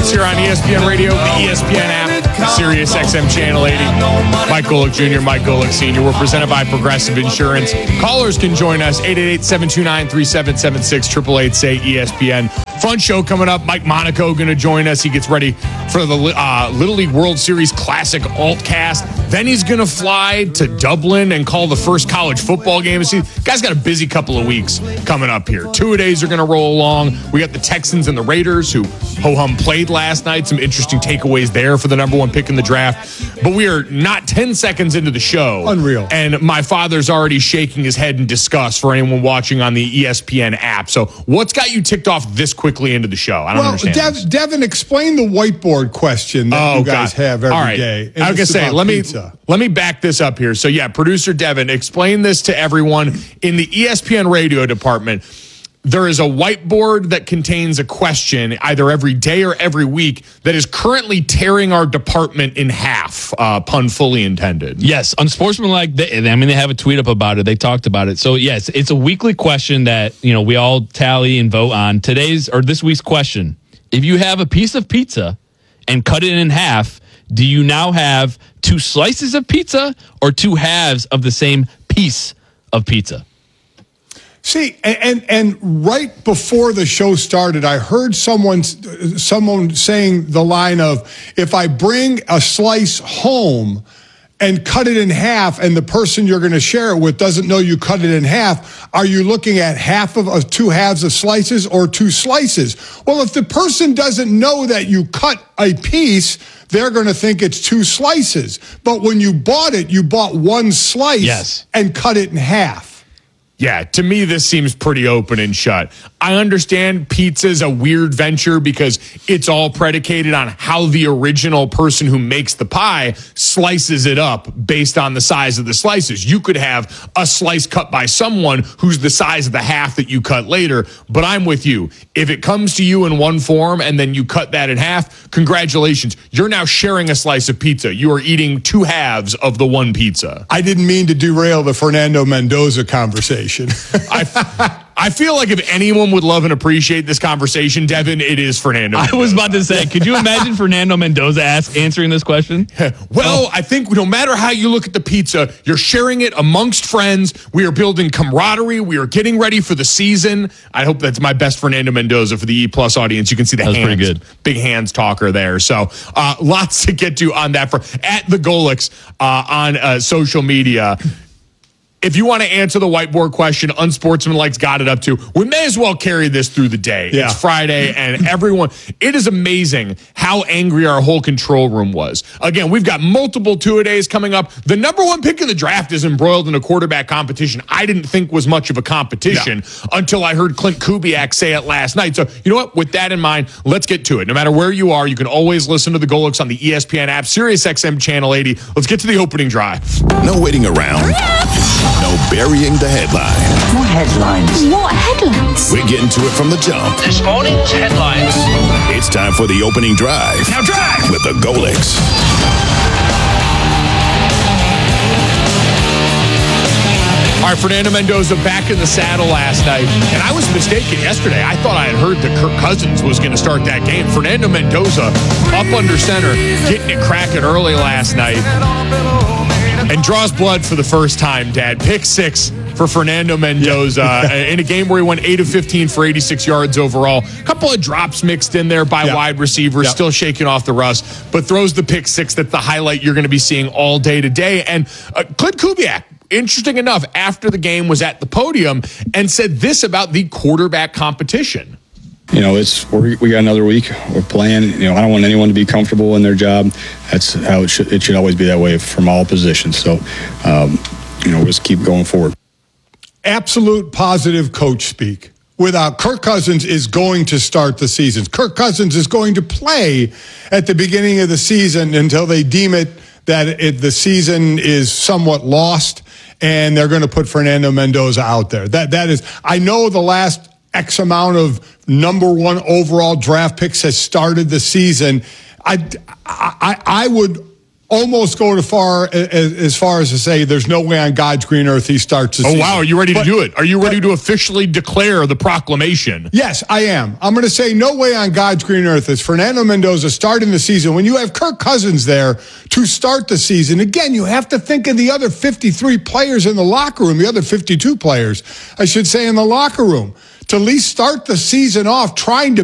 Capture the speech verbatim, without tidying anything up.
Sports here on E S P N Radio, the E S P N app, Sirius X M Channel eighty. Mike Golick Junior, Mike Golick Senior We're presented by Progressive Insurance. Callers can join us, eight eight eight, seven two nine, three seven seven six, eight eight eight, say E S P N. Fun show coming up. Mike Monaco going to join us. He gets ready for the uh, Little League World Series Classic Altcast. Then he's going to fly to Dublin and call the first college football game. See, guy's got a busy couple of weeks coming up here. Two-a-days are going to roll along. We got the Texans and the Raiders, who ho-hum played last night. Some interesting takeaways there for the number one pick in the draft. But we are not ten seconds into the show. Unreal. And my father's already shaking his head in disgust for anyone watching on the E S P N app. So what's got you ticked off this quickly into the show? I don't well, understand. Dev, Devin, explain the whiteboard question that oh, you guys God. have every All right. day. I was gonna say, let pizza. me let me back this up here. So yeah, producer Devin, explain this to everyone in the E S P N radio department. There is a whiteboard that contains a question either every day or every week that is currently tearing our department in half, uh, pun fully intended. Yes, Unsportsmanlike, they, I mean, they have a tweet up about it. They talked about it. So, yes, it's a weekly question that, you know, we all tally and vote on. Today's or this week's question, if you have a piece of pizza and cut it in half, do you now have two slices of pizza or two halves of the same piece of pizza? See, and, and and right before the show started, I heard someone someone saying the line of, if I bring a slice home and cut it in half and the person you're going to share it with doesn't know you cut it in half, are you looking at half of uh, two halves of slices or two slices? Well, if the person doesn't know that you cut a piece, they're going to think it's two slices. But when you bought it, you bought one slice yes. and cut it in half. Yeah, to me, this seems pretty open and shut. I understand pizza's a weird venture because it's all predicated on how the original person who makes the pie slices it up based on the size of the slices. You could have a slice cut by someone who's the size of the half that you cut later, but I'm with you. If it comes to you in one form and then you cut that in half, congratulations. You're now sharing a slice of pizza. You are eating two halves of the one pizza. I didn't mean to derail the Fernando Mendoza conversation. I, I feel like if anyone would love and appreciate this conversation, Devin, it is Fernando Mendoza. I was about to say, could you imagine Fernando Mendoza ask, answering this question? Well, oh. I think no matter how you look at the pizza, you're sharing it amongst friends. We are building camaraderie. We are getting ready for the season. I hope that's my best Fernando Mendoza for the E Plus audience. You can see the that was hands, pretty good. Big hands talker there. So uh, lots to get to on that for at the Golicks uh, on uh, social media. If you want to answer the whiteboard question, Unsportsmanlike's got it up to. We may as well carry this through the day. Yeah. It's Friday, and everyone, it is amazing how angry our whole control room was. Again, we've got multiple two-a-days coming up. The number one pick in the draft is embroiled in a quarterback competition I didn't think was much of a competition yeah. until I heard Clint Kubiak say it last night. So, you know what? With that in mind, let's get to it. No matter where you are, you can always listen to the Golicks on the E S P N app, Sirius X M Channel eighty. Let's get to the opening drive. No waiting around. No burying the headline. What headlines? What headlines? We're getting to it from the jump. This morning's headlines. It's time for the opening drive. Now drive! With the Golicks. All right, Fernando Mendoza back in the saddle last night. And I was mistaken yesterday. I thought I had heard that Kirk Cousins was going to start that game. Fernando Mendoza up under center, getting it cracking early last night. And draws blood for the first time, Dad. Pick six for Fernando Mendoza yeah. in a game where he went eight of fifteen for eighty-six yards overall. A couple of drops mixed in there by yeah. wide receivers, yeah. still shaking off the rust, but throws the pick six. That's the highlight you're going to be seeing all day today. And uh, Clint Kubiak, interesting enough, after the game was at the podium and said this about the quarterback competition. You know, it's we're, we got another week. We're playing. You know, I don't want anyone to be comfortable in their job. That's how it should. It should always be that way from all positions. So, um, you know, just keep going forward. Absolute positive coach speak. Without Kirk Cousins is going to start the season. Kirk Cousins is going to play at the beginning of the season until they deem it that it, the season is somewhat lost, and they're going to put Fernando Mendoza out there. That that is. I know the last X amount of number one overall draft picks has started the season. I, I, I would almost go to far as, as far as to say there's no way on God's green earth he starts the Oh, season. wow. Are you ready But- to do it? Are you ready to officially declare the proclamation? Yes, I am. I'm going to say no way on God's green earth is Fernando Mendoza starting the season. When you have Kirk Cousins there to start the season, again, you have to think of the other fifty-three players in the locker room, the other fifty-two players, I should say, in the locker room, to at least start the season off trying to